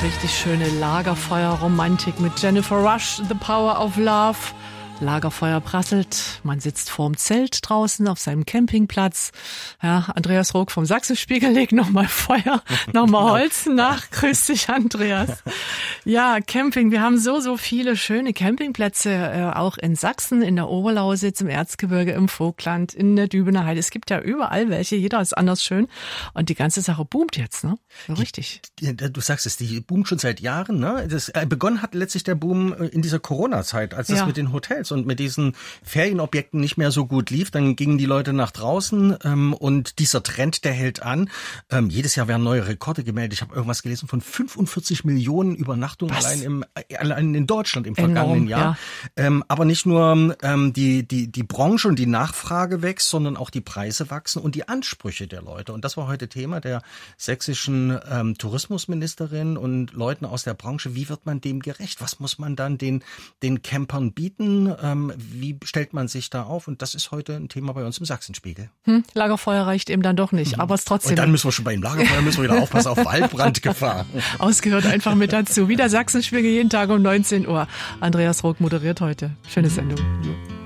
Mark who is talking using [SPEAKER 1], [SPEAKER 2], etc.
[SPEAKER 1] Richtig schöne Lagerfeuerromantik mit Jennifer Rush, The Power of Love. Lagerfeuer prasselt, man sitzt vorm Zelt draußen auf seinem Campingplatz. Ja, Andreas Rook vom Sachsenspiegel legt nochmal Feuer, nochmal Holz nach. Grüß dich, Andreas. Ja, Camping, wir haben so viele schöne Campingplätze, auch in Sachsen, in der Oberlausitz, im Erzgebirge, im Vogtland, in der Dübener Heide. Es gibt ja überall welche, jeder ist anders schön. Und die ganze Sache boomt jetzt, ne? So richtig.
[SPEAKER 2] Du sagst es, die boomt schon seit Jahren, ne? Begonnen hat letztlich der Boom in dieser Corona-Zeit, als das mit den Hotels und mit diesen Ferienobjekten nicht mehr so gut lief. Dann gingen die Leute nach draußen und dieser Trend, der hält an. Jedes Jahr werden neue Rekorde gemeldet. Ich habe irgendwas gelesen von 45 Millionen Übernachtungen allein in Deutschland im vergangenen Jahr. Ja. Aber nicht nur die Branche und die Nachfrage wächst, sondern auch die Preise wachsen und die Ansprüche der Leute. Und das war heute Thema der sächsischen Tourismusministerin und Leuten aus der Branche. Wie wird man dem gerecht? Was muss man dann den Campern bieten? Wie stellt man sich da auf? Und das ist heute ein Thema bei uns im Sachsenspiegel.
[SPEAKER 1] Lagerfeuer reicht eben dann doch nicht, aber es trotzdem.
[SPEAKER 2] Und dann müssen wir schon beim Lagerfeuer wieder aufpassen auf Waldbrandgefahr.
[SPEAKER 1] Ausgehört einfach mit dazu. Wieder Sachsenspiegel jeden Tag um 19 Uhr. Andreas Rook moderiert heute. Schöne Sendung.